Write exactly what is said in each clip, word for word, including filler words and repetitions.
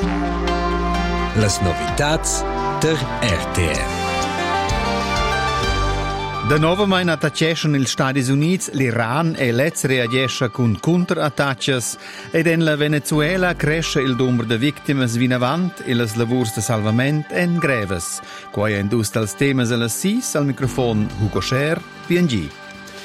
Las novitats der R T R. Da nova mai attacceschen ils Stati Units, l'Iran e lez reagescha cun contraattacches ed en la Venezuela cresce il numero de victimes vinavant e las lavurs de salvament en greves. Quai en dus tals temas a las sis al microfon Hugo Scher, P N G.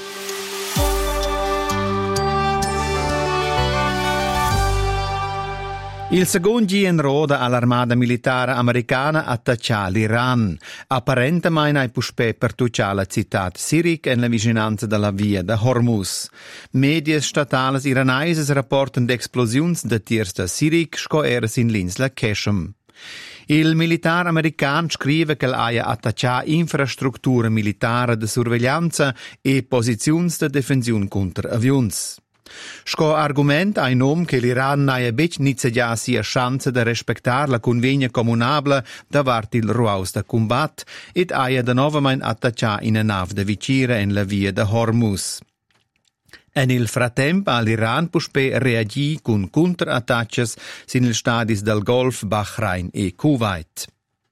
Il secondo giorno in roda all'armata militare americana attaccia l'Iran. Apparentemente hai puspè per tuccia la città Sirik e la vicinanza della via da Hormuz. Medie statali iranesi rapportano d'esplosioni da tirs da Sirik scoeres in l'insula Keshem. Il militare americano scrive che aia attaccia infrastrutture militari di sorveglianza e posizioni di difensione contro avioni. Sco argument ai nom che l'Iran naia bec nizza già sia chance de respectar la convegna comunabla davart il ruaus da combat ed aia de novament attaccia in a nav de vicira en la via de Hormuz. En il fratemp all'Iran puspe reagì con contraattacches sin il stadis del Golf, Bahrain e Kuwait.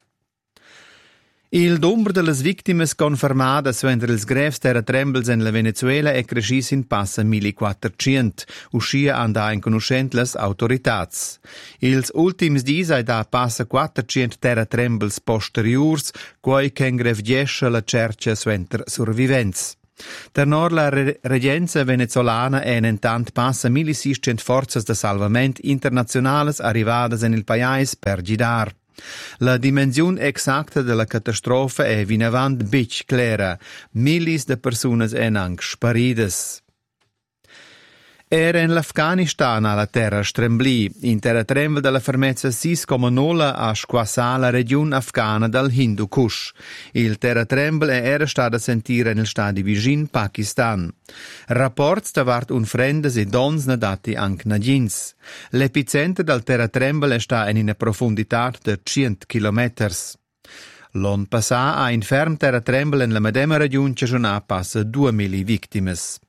Il numero delle vittime confermate suenter ils greves terratrembles in la Venezuela è crescis in passa millequattrocento, uscia andà in conoscent las autoritats. Ils ultims dis ai da passa quattrocento terratrembles posteriors, quai chen grevgescha la cercia suenter survivents. Ternor la re- regenza venezolana è in tant passa milleseicento forzas de salvament internazionales arrivadas in il pais per gidar. La dimensione exacta della catastrofa è vinavant bic clara. Millis de personas en anc sparides. Era in l'Afghanistan alla terra stremblì. In terratremble della fermezza sei virgola nove a squassà la regione afghana del Hindu Kush. Il terratremble era stato a sentire nel stato vicino Pakistan. Rapports davart un frendes e dons nadati anche nagins. L'epicentro del terratremble sta in una profondità di cento chilometri. L'on passà a un ferm terratremble in la medesima regione che già passa duemila vittime.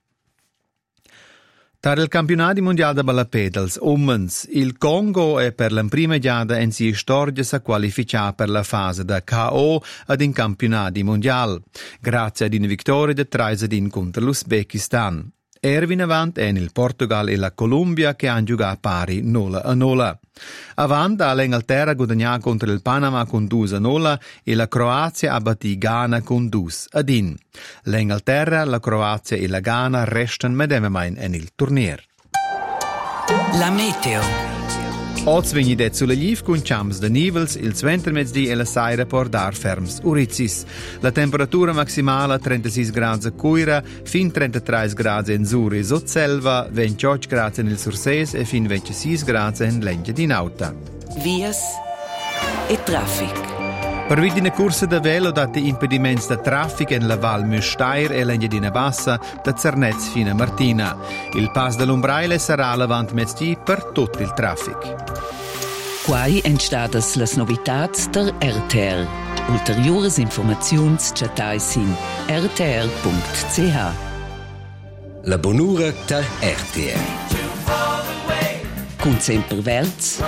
Tar il campionato mondiale de ballapedals uomens, il Congo è per la prima giada in si storia sa qualificà per la fase da K O ad in campionati mondiali, grazie ad una vittoria de tre contro l'Uzbekistan. Ervin avant en il Portugal e la Colombia che han giocato pari nolla a nolla. Avant l'Inghilterra guadagnà contro il Panama con due a nolla e la Croazia ha battuto Ghana con due a uno. L'Inghilterra, la Croazia e la Ghana restano medemain en il turnier. La meteo. Oz vegni det sulla liv con chams de nivels, il ventermezzdi e la saira por dar ferms urizis. La temperatura maximale trentasei gradi a Cuira, fin trentatré gradi in Zuri Sotselva, ventotto gradi nel Surses e fin ventisei gradi in Lengia di Nauta. Vias e traffic. Per via di una corsa da velo dati impedimenti da traffico in la Val Müstair e l'Engadina Bassa da Zernez fino a Martina. Il pass dell'Umbraile sarà avanti mezz'dì per tutto il traffico. Quai entstadas las novitats der R T R. Ulteriores informaziuns chatais in r t r punct c h. La bonura der R T R. Cun sempre verts.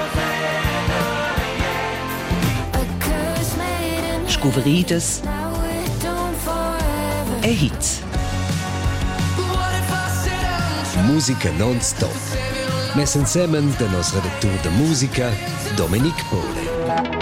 Scuverides e hits. Musica non-stop. Mess insieme del nostro redattore de musica, Dominic Pole.